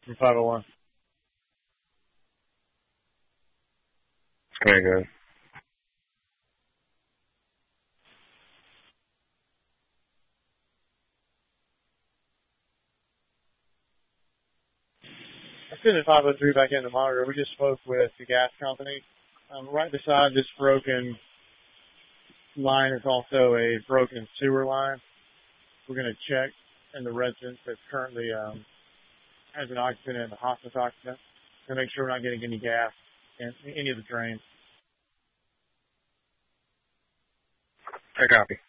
from 501. Very good. I sent a 503 back in the monitor. We just spoke with the gas company. Right beside this broken line is also a broken sewer line. We're going to check in the residence that currently has an occupant and a hospice occupant to make sure we're not getting any gas in any of the drains. I copy.